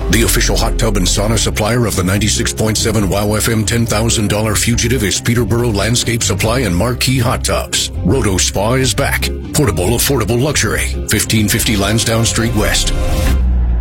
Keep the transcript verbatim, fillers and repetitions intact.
The official hot tub and sauna supplier of the ninety-six point seven WOW F M ten thousand dollars Fugitive is Peterborough Landscape Supply and Marquee Hot Tubs. Roto Spa is back. Portable, affordable luxury. fifteen fifty Lansdowne Street West.